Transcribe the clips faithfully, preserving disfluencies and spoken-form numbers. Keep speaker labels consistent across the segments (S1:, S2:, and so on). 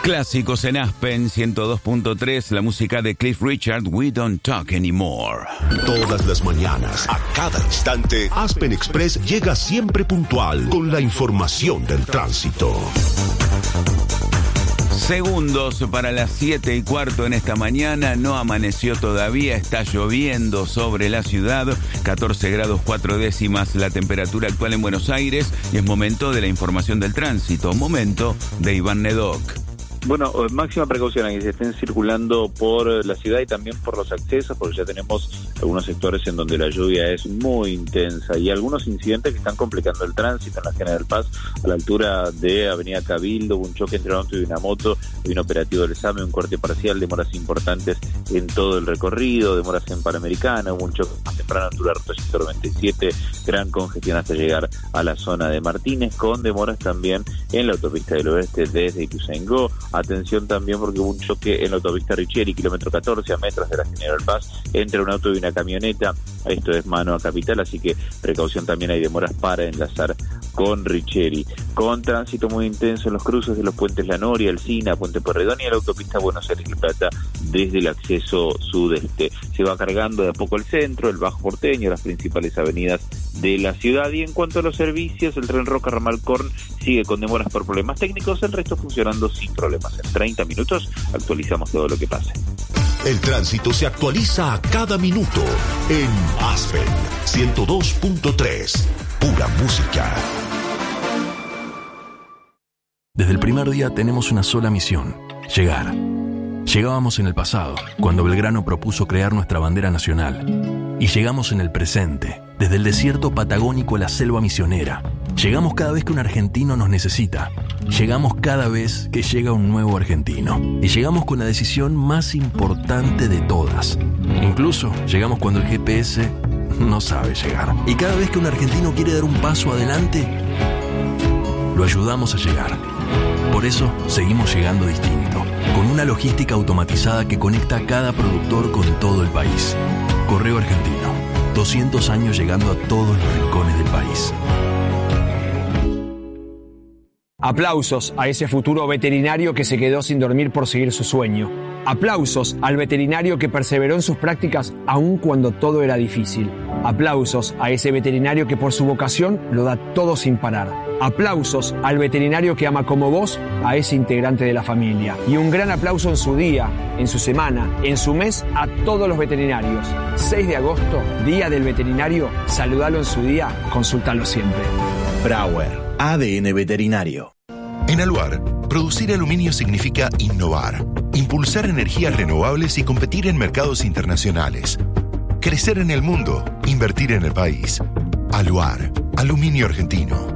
S1: Clásicos en Aspen ciento dos punto tres, la música de Cliff Richard, We Don't Talk Anymore.
S2: Todas las mañanas, a cada instante, Aspen Express llega siempre puntual con la información del tránsito.
S1: Segundos para las siete y cuarto en esta mañana, no amaneció todavía, está lloviendo sobre la ciudad, catorce grados cuatro décimas la temperatura actual en Buenos Aires y es momento de la información del tránsito, momento de Iván Nedoc.
S3: Bueno, máxima precaución a que se estén circulando por la ciudad y también por los accesos, porque ya tenemos algunos sectores en donde la lluvia es muy intensa y algunos incidentes que están complicando el tránsito en la General Paz, a la altura de Avenida Cabildo, un choque entre un auto y una moto, y un operativo del SAME, un corte parcial, demoras importantes en todo el recorrido, demoras en Panamericana, hubo un choque más temprano en la ruta ciento noventa y siete, gran congestión hasta llegar a la zona de Martínez, con demoras también en la autopista del oeste desde Ituzaingó. Atención también porque hubo un choque en la autopista Richeri, kilómetro catorce, a metros de la General Paz, entre un auto y una camioneta. Esto es mano a capital, así que precaución, también hay demoras para enlazar con Richeri. Con tránsito muy intenso en los cruces de los puentes La Noria, Alsina, Puente Pueyrredón y en la autopista Buenos Aires-La Plata desde el acceso sudeste. Se va cargando de a poco el centro, el Bajo Porteño, las principales avenidas de la ciudad. Y en cuanto a los servicios, el tren Roca Ramal Corn sigue con demoras por problemas técnicos, el resto funcionando sin problemas. En treinta minutos actualizamos todo lo que pase.
S2: El tránsito se actualiza a cada minuto en Aspen ciento dos punto tres. Pura música.
S4: Desde el primer día tenemos una sola misión: llegar. Llegábamos en el pasado, cuando Belgrano propuso crear nuestra bandera nacional. Y llegamos en el presente, desde el desierto patagónico a la selva misionera. Llegamos cada vez que un argentino nos necesita. Llegamos cada vez que llega un nuevo argentino. Y llegamos con la decisión más importante de todas. Incluso llegamos cuando el G P S no sabe llegar. Y cada vez que un argentino quiere dar un paso adelante, lo ayudamos a llegar. Por eso seguimos llegando distinto, con una logística automatizada que conecta a cada productor con todo el país. Correo Argentino, doscientos años llegando a todos los rincones del país.
S5: Aplausos a ese futuro veterinario que se quedó sin dormir por seguir su sueño. Aplausos al veterinario que perseveró en sus prácticas aun cuando todo era difícil. Aplausos a ese veterinario que por su vocación lo da todo sin parar. Aplausos al veterinario que ama como vos a ese integrante de la familia. Y un gran aplauso en su día, en su semana, en su mes a todos los veterinarios. seis de agosto, Día del Veterinario. Saludalo en su día, consultalo siempre.
S6: Brauer, A D N Veterinario.
S7: En Aluar, producir aluminio significa innovar, impulsar energías renovables y competir en mercados internacionales. Crecer en el mundo, invertir en el país. Aluar, aluminio argentino.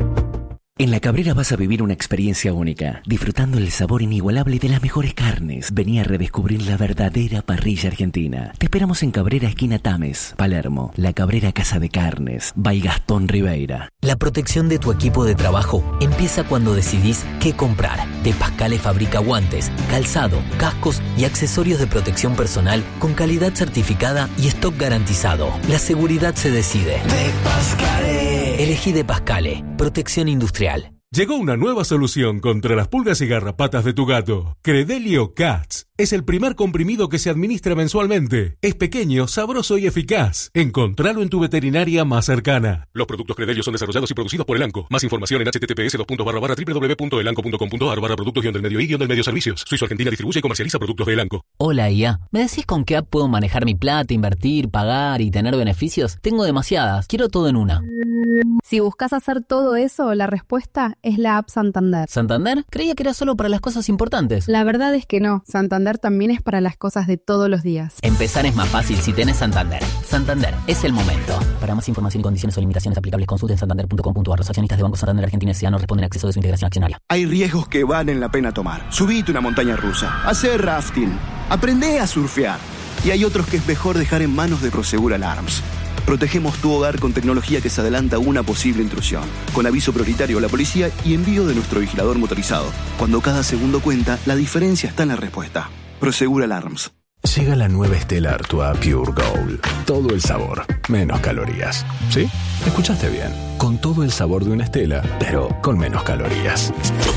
S8: En La Cabrera vas a vivir una experiencia única, disfrutando el sabor inigualable de las mejores carnes. Vení a redescubrir la verdadera parrilla argentina. Te esperamos en Cabrera, esquina Tames, Palermo. La Cabrera Casa de Carnes, by Gastón Ribeira.
S9: La protección de tu equipo de trabajo empieza cuando decidís qué comprar. De Pascale fabrica guantes, calzado, cascos y accesorios de protección personal con calidad certificada y stock garantizado. La seguridad se decide. De Pascale. Elegí De Pascale. Protección industrial.
S10: Llegó una nueva solución contra las pulgas y garrapatas de tu gato. Credelio Cats. Es el primer comprimido que se administra mensualmente. Es pequeño, sabroso y eficaz. Encontralo en tu veterinaria más cercana. Los productos Credelio son desarrollados y producidos por Elanco. Más información en https dos barra barra doble u doble u doble u punto elanco punto com punto ar barra productos guión del medio y guión del medio servicios. Suizo Argentina distribuye y comercializa productos de Elanco.
S11: Hola I A, ¿me decís con qué app puedo manejar mi plata, invertir, pagar y tener beneficios? Tengo demasiadas, quiero todo en una.
S12: Si buscas hacer todo eso, la respuesta es la app Santander.
S11: ¿Santander? Creía que era solo para las cosas importantes.
S12: La verdad es que no. Santander también es para las cosas de todos los días.
S11: Empezar es más fácil si tenés Santander. Santander, es el momento. Para más información y condiciones o limitaciones aplicables, consulten santander punto com punto ar. Los accionistas de Banco Santander Argentina S A no responden a acceso de su integración accionaria.
S13: Hay riesgos que valen la pena tomar. Subite una montaña rusa, hacer rafting, aprendé a surfear. Y hay otros que es mejor dejar en manos de Prosegur Alarms. Protegemos tu hogar con tecnología que se adelanta a una posible intrusión, con aviso prioritario a la policía y envío de nuestro vigilador motorizado. Cuando cada segundo cuenta, la diferencia está en la respuesta. Prosegur Alarms.
S4: Llega la nueva Stella Artois Pure Gold. Todo el sabor, menos calorías. ¿Sí? Escuchaste bien. Con todo el sabor de una Stella, pero con menos calorías.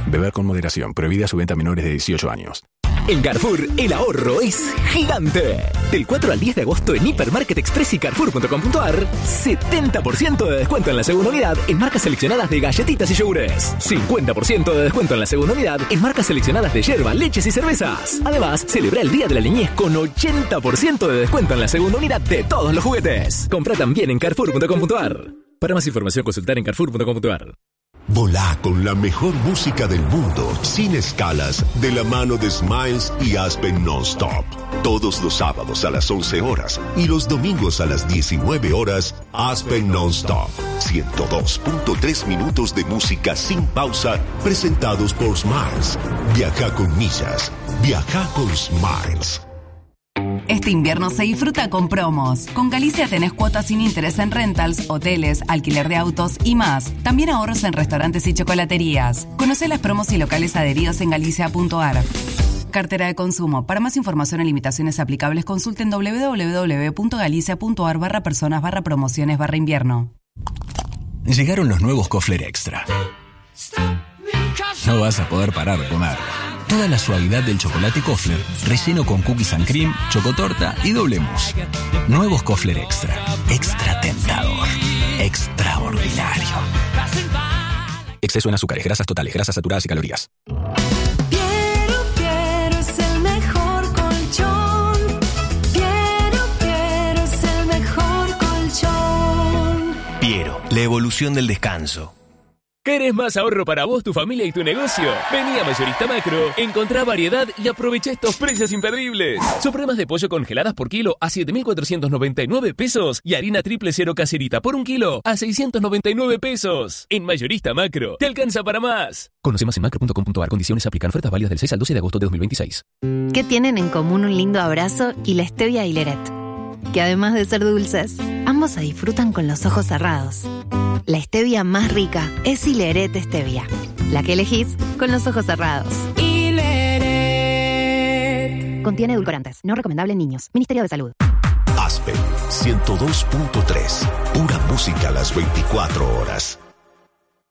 S14: Beber con moderación. Prohibida su venta a menores de dieciocho años.
S15: En Carrefour, el ahorro es gigante. Del cuatro al diez de agosto en Hipermarket Express y Carrefour punto com punto ar, setenta por ciento de descuento en la segunda unidad en marcas seleccionadas de galletitas y yogures. cincuenta por ciento de descuento en la segunda unidad en marcas seleccionadas de yerba, leches y cervezas. Además, celebra el Día de la Niñez con ochenta por ciento de descuento en la segunda unidad de todos los juguetes. Compra también en Carrefour punto com punto ar. Para más información, consultar en Carrefour punto com punto ar.
S2: Volá con la mejor música del mundo, sin escalas, de la mano de Smiles y Aspen Non-Stop. Todos los sábados a las once horas y los domingos a las diecinueve horas, Aspen Non-Stop. ciento dos punto tres minutos de música sin pausa, presentados por Smiles. Viaja con millas. Viaja con Smiles.
S16: Este invierno se disfruta con promos. Con Galicia tenés cuotas sin interés en rentals, hoteles, alquiler de autos y más. También ahorros en restaurantes y chocolaterías. Conocé las promos y locales adheridos en galicia punto ar. Cartera de consumo. Para más información y limitaciones aplicables, consulten doble u doble u doble u punto galicia punto ar barra personas barra promociones barra invierno.
S17: Llegaron los nuevos Kofler Extra. No vas a poder parar de comer. Toda la suavidad del chocolate Kofler, relleno con cookies and cream, chocotorta y doble mousse. Nuevos Kofler Extra. Extra tentador. Extraordinario. Exceso en azúcares, grasas totales, grasas saturadas y calorías.
S18: Piero, Piero es el mejor colchón. Piero, Piero es el mejor colchón.
S19: Piero, la evolución del descanso.
S20: ¿Querés más ahorro para vos, tu familia y tu negocio? Vení a Mayorista Macro, encontrá variedad y aprovecha estos precios imperdibles. Supremas de pollo congeladas por kilo a siete mil cuatrocientos noventa y nueve pesos y harina triple cero caserita por un kilo a seiscientos noventa y nueve pesos. En Mayorista Macro, te alcanza para más.
S9: Conoce más en macro punto com punto ar. Condiciones aplican. Ofertas válidas del seis al doce de agosto de dos mil veintiséis.
S21: ¿Qué tienen en común un lindo abrazo y la stevia y Leret? Que además de ser dulces, ambos se disfrutan con los ojos cerrados. La stevia más rica es Hileret Stevia, la que elegís con los ojos cerrados. Hileret. Contiene edulcorantes, no recomendable en niños. Ministerio de Salud.
S2: Aspen ciento dos punto tres. Pura música a las veinticuatro horas.